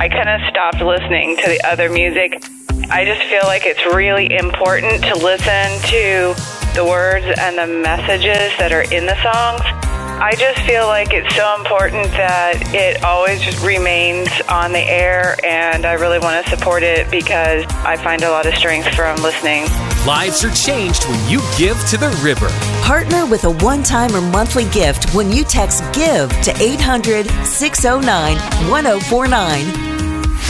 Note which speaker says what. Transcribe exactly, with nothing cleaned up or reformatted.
Speaker 1: I kind of stopped listening to the other music. I just feel like it's really important to listen to the words and the messages that are in the songs. I just feel like it's so important that it always just remains on the air, and I really want to support it because I find a lot of strength from listening.
Speaker 2: Lives are changed when you give to the river.
Speaker 3: Partner with a one-time or monthly gift when you text GIVE to eight hundred, six oh nine, one oh four nine.